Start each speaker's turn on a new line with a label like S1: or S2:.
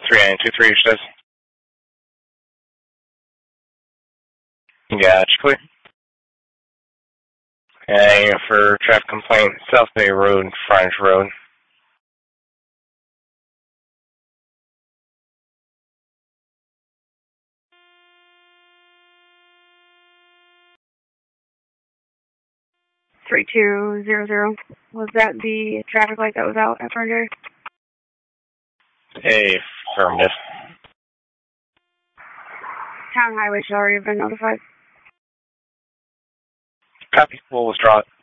S1: 3923, she says. Gotcha, clear. And for traffic complaint, South Bay Road, Frontage Road.
S2: $3200. Was that the traffic light that was out at Frontier?
S1: Affirmative.
S2: Town highway should already have been notified.
S1: Copy. We'll withdraw it.